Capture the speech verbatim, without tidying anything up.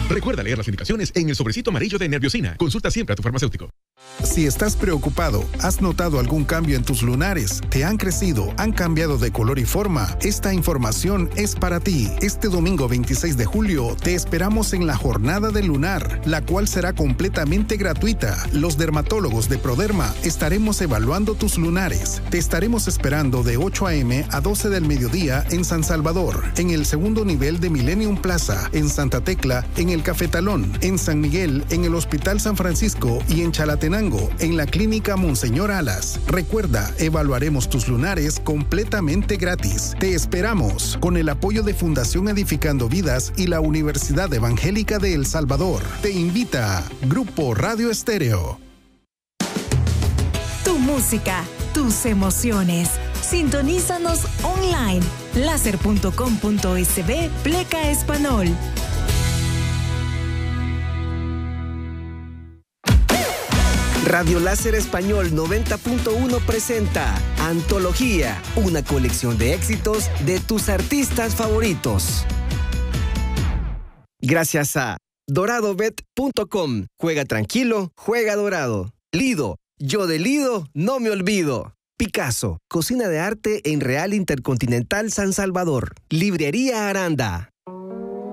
Recuerda leer las indicaciones en el sobrecito amarillo de Nerviosina. Consulta siempre a tu farmacéutico. Si estás preocupado, has notado algún cambio en tus lunares, te han crecido, han cambiado de color y forma, esta información es para ti. Este domingo veintiséis de julio te esperamos en la Jornada del Lunar, la cual será completamente gratuita. Los dermatólogos de Proderma estaremos evaluando tus lunares. Te estaremos esperando de ocho a eme a doce del mediodía en San Salvador, en el segundo nivel de Millennium Plaza, en Santa Tecla, en el Cafetalón, en San Miguel, en el Hospital San Francisco y en Chalatenango, en la Clínica Monseñor Alas. Recuerda, evaluaremos tus lunares completamente gratis. Te esperamos con el apoyo de Fundación Edificando Vidas y la Universidad Evangélica de El Salvador. Te invita Grupo Radio Estéreo. Tu música, tus emociones. Sintonízanos online. láser punto com punto es be pleca español. Radio Láser Español noventa punto uno presenta Antología, una colección de éxitos de tus artistas favoritos. Gracias a dorado bet punto com. Juega tranquilo, juega dorado. Lido, yo de Lido no me olvido. Picasso, cocina de arte en Real Intercontinental San Salvador. Librería Aranda.